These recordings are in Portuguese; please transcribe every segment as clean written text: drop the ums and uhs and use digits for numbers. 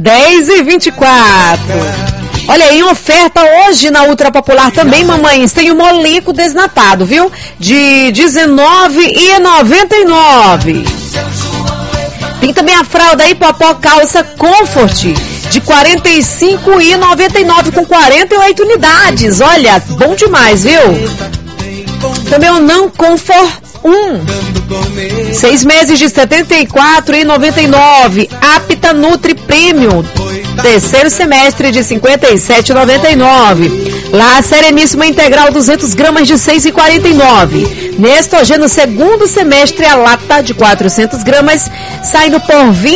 10h24. Olha aí, oferta hoje na Ultra Popular também, mamães. Tem o moleco desnatado, viu? De R$19,99. Tem também a fralda aí, Popó Calça Comfort, de R$45,99 com 48 unidades. Olha, bom demais, viu? Também o Não Comfort 6 meses de R$74,99. Apta Nutri Premium, terceiro semestre de R$57,99. Lá, Sereníssima Integral 200 gramas de R$6,49. Nestogeno segundo semestre, a lata de 400 gramas, saindo por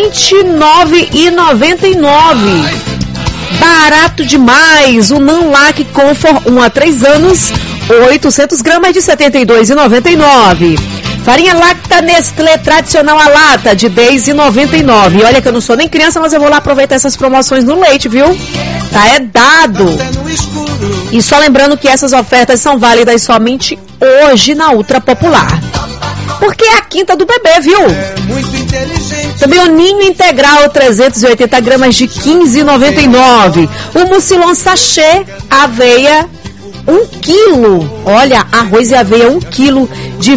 R$29,99. Barato demais! O Nanlac Comfort 1 a 3 anos, 800 gramas de R$72,99. Farinha láctea Nestlé tradicional a lata de R$10,99. E olha que eu não sou nem criança, mas eu vou lá aproveitar essas promoções no leite, viu? Tá, é dado. E só lembrando que essas ofertas são válidas somente hoje na Ultra Popular. Porque é a quinta do bebê, viu? Também o Ninho Integral 380 gramas de R$15,99. O Mucilon Sachê Aveia 1 quilo. Olha, arroz e aveia 1 quilo de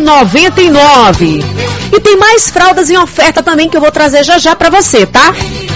R$29,99. E tem mais fraldas em oferta também que eu vou trazer já já pra você, tá?